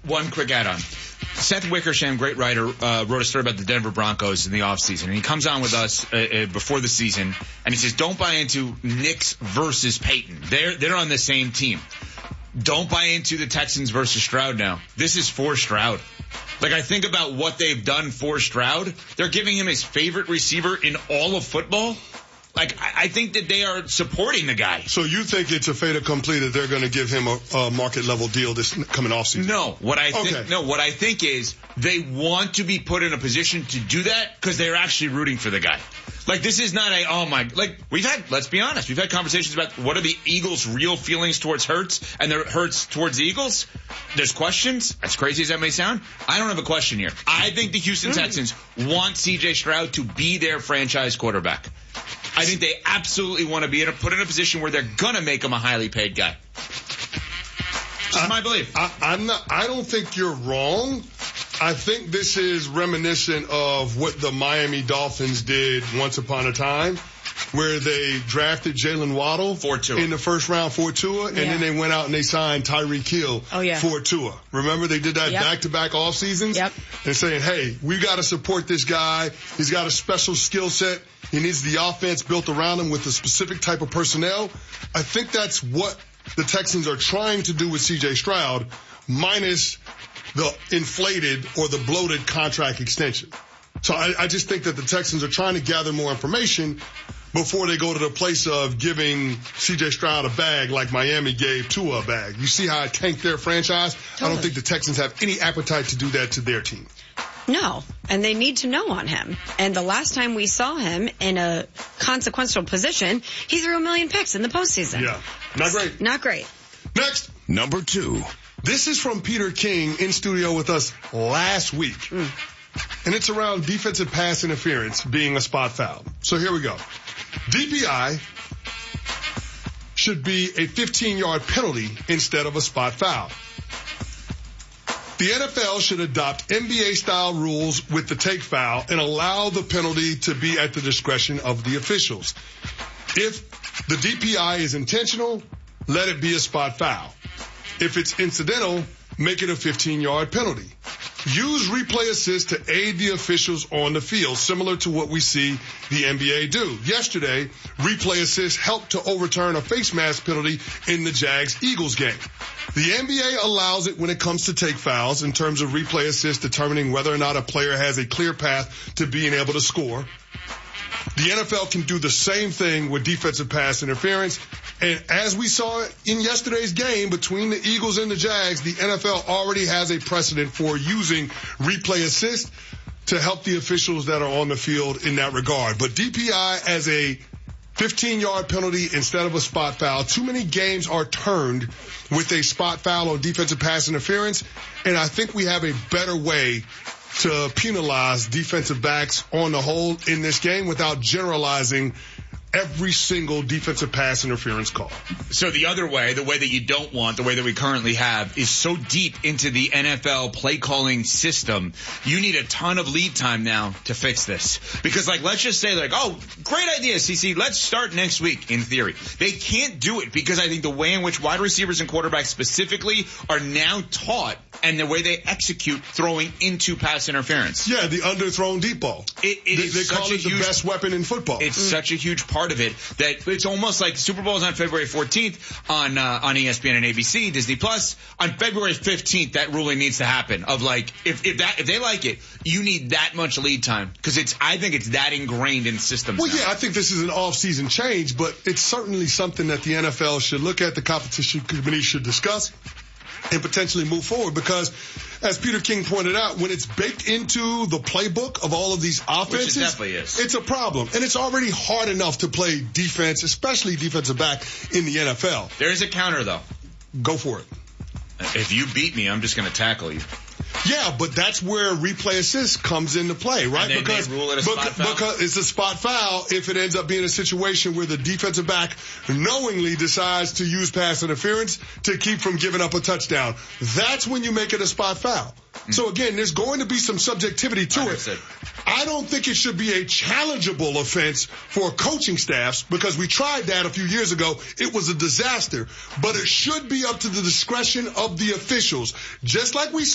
One quick add-on. Seth Wickersham, great writer, wrote a story about the Denver Broncos in the offseason. And he comes on with us before the season, and he says, don't buy into Knicks versus Peyton. They're on the same team. Don't buy into the Texans versus Stroud now. This is for Stroud. Like, I think about what they've done for Stroud. They're giving him his favorite receiver in all of football. Like, I think that they are supporting the guy. So you think it's a fait accompli that they're going to give him a market level deal this coming off season? No. What I think is they want to be put in a position to do that because they're actually rooting for the guy. Like, this is not let's be honest, we've had conversations about what are the Eagles' real feelings towards Hurts and their Hurts towards the Eagles. There's questions. As crazy as that may sound, I don't have a question here. I think the Houston Texans want C.J. Stroud to be their franchise quarterback. I think they absolutely want to be put in a position where they're going to make him a highly paid guy. That's my belief. I don't think you're wrong. I think this is reminiscent of what the Miami Dolphins did once upon a time, where they drafted Jalen Waddle in the first round for Tua, and then they went out and they signed Tyreek Hill for Tua. Remember, they did that back-to-back off seasons? Yep. And saying, hey, we got to support this guy. He's got a special skill set. He needs the offense built around him with a specific type of personnel. I think that's what the Texans are trying to do with C.J. Stroud, minus the inflated or the bloated contract extension. So I just think that the Texans are trying to gather more information before they go to the place of giving C.J. Stroud a bag like Miami gave Tua a bag. You see how it tanked their franchise? Totally. I don't think the Texans have any appetite to do that to their team. No, and they need to know on him. And the last time we saw him in a consequential position, he threw 1 million picks in the postseason. Yeah, not great. Not great. Next. Number 2. This is from Peter King in studio with us last week. And it's around defensive pass interference being a spot foul. So here we go. DPI should be a 15-yard penalty instead of a spot foul. The NFL should adopt NBA-style rules with the take foul and allow the penalty to be at the discretion of the officials. If the DPI is intentional, let it be a spot foul. If it's incidental, make it a 15-yard penalty. Use replay assist to aid the officials on the field, similar to what we see the NBA do. Yesterday, replay assist helped to overturn a face mask penalty in the Jags-Eagles game. The NBA allows it when it comes to take fouls in terms of replay assist determining whether or not a player has a clear path to being able to score. The NFL can do the same thing with defensive pass interference. And as we saw in yesterday's game between the Eagles and the Jags, the NFL already has a precedent for using replay assist to help the officials that are on the field in that regard. But DPI as a 15-yard penalty instead of a spot foul. Too many games are turned with a spot foul on defensive pass interference, and I think we have a better way to penalize defensive backs on the whole in this game without generalizing every single defensive pass interference call. So the other way, the way that you don't want, the way that we currently have, is so deep into the NFL play calling system, you need a ton of lead time now to fix this. Because, like, let's just say, like, oh, great idea, CC, let's start next week, in theory. They can't do it because I think the way in which wide receivers and quarterbacks specifically are now taught and the way they execute throwing into pass interference. Yeah, the underthrown deep ball. They call it the best weapon in football. It's such a huge part of it that it's almost like Super Bowl is on February 14th on ESPN and ABC, Disney Plus. On February 15th, that ruling needs to happen. Of like, if they like it, you need that much lead time because I think it's that ingrained in systems. Well, now. yeah, I think this is an off-season change, but it's certainly something that the NFL should look at. The competition committee should discuss and potentially move forward because, as Peter King pointed out, when it's baked into the playbook of all of these offenses, which it definitely is, it's a problem. And it's already hard enough to play defense, especially defensive back in the NFL. There is a counter, though. Go for it. If you beat me, I'm just going to tackle you. Yeah, but that's where replay assist comes into play, right? And because they rule it a spot foul? Because it's a spot foul if it ends up being a situation where the defensive back knowingly decides to use pass interference to keep from giving up a touchdown. That's when you make it a spot foul. So again, there's going to be some subjectivity to it. I don't think it should be a challengeable offense for coaching staffs because we tried that a few years ago. It was a disaster. But it should be up to the discretion of the officials. Just like we